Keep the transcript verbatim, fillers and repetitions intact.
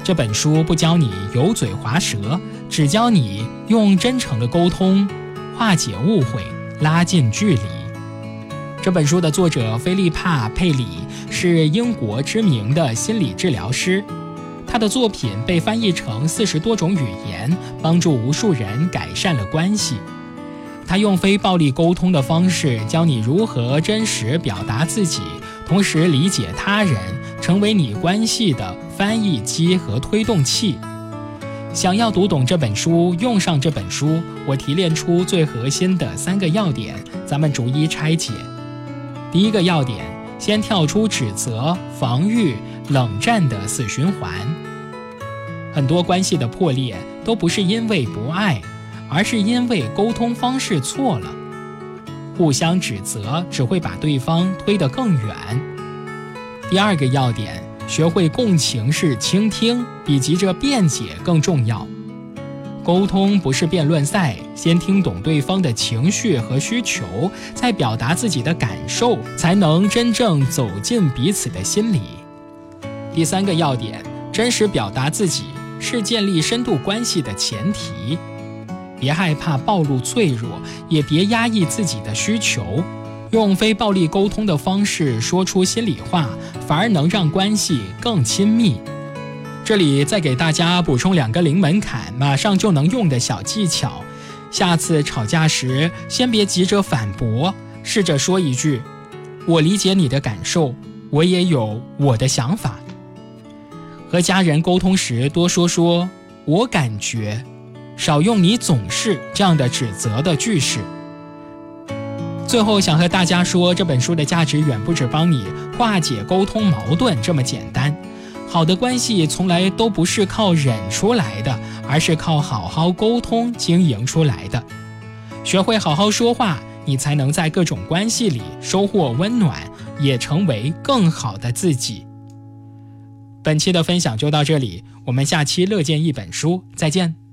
这本书不教你油嘴滑舌，只教你用真诚的沟通化解误会，拉近距离。这本书的作者菲利帕·佩里是英国知名的心理治疗师，他的作品被翻译成四十多种语言，帮助无数人改善了关系。他用非暴力沟通的方式，教你如何真实表达自己，同时理解他人，成为你关系的翻译机和推动器。想要读懂这本书，用上这本书，我提炼出最核心的三个要点，咱们逐一拆解。第一个要点，先跳出指责、防御、冷战的死循环。很多关系的破裂都不是因为不爱，而是因为沟通方式错了。互相指责只会把对方推得更远。第二个要点，学会共情式倾听，比急着辩解更重要。沟通不是辩论赛，先听懂对方的情绪和需求，再表达自己的感受，才能真正走进彼此的心里。第三个要点，真实表达自己是建立深度关系的前提。别害怕暴露脆弱，也别压抑自己的需求，用非暴力沟通的方式说出心里话，反而能让关系更亲密。这里再给大家补充两个零门槛，马上就能用的小技巧。下次吵架时，先别急着反驳，试着说一句：我理解你的感受，我也有我的想法。和家人沟通时，多说说我感觉，少用你总是这样的指责的句式。最后想和大家说，这本书的价值远不止帮你化解沟通矛盾这么简单。好的关系从来都不是靠忍出来的，而是靠好好沟通经营出来的。学会好好说话，你才能在各种关系里收获温暖，也成为更好的自己。本期的分享就到这里，我们下期乐见一本书再见。